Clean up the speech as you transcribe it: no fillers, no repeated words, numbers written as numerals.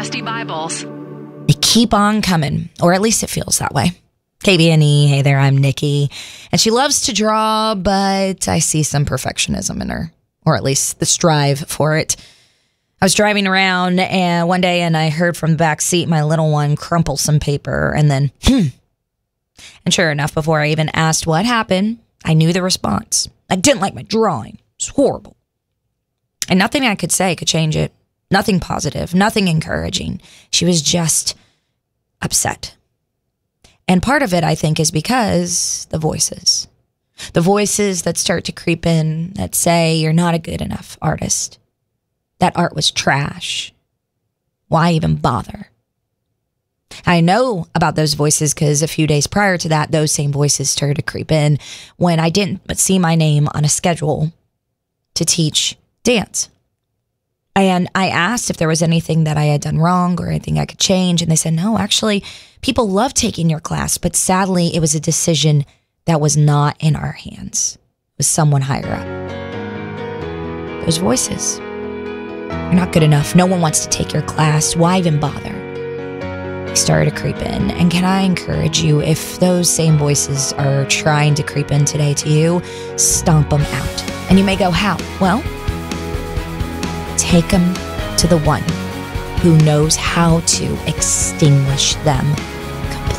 Dusty Bibles. They keep on coming, or at least it feels that way. KBNE, hey there, I'm Nikki. And she loves to draw, but I see some perfectionism in her, or at least the strive for it. I was driving around one day and I heard from the back seat my little one crumple some paper and then, And sure enough, before I even asked what happened, I knew the response. I didn't like my drawing. It was horrible. And nothing I could say could change it. Nothing positive, nothing encouraging. She was just upset. And part of it, I think, is because the voices that start to creep in that say you're not a good enough artist. That art was trash. Why even bother? I know about those voices because a few days prior to that, those same voices started to creep in when I didn't see my name on a schedule to teach dance. And I asked if there was anything that I had done wrong or anything I could change. And they said, no, actually, people love taking your class. But sadly, it was a decision that was not in our hands. It was someone higher up. Those voices. You're not good enough. No one wants to take your class. Why even bother? They started to creep in. And can I encourage you, if those same voices are trying to creep in today to you, stomp them out. And you may go, how? Well, take them to the one who knows how to extinguish them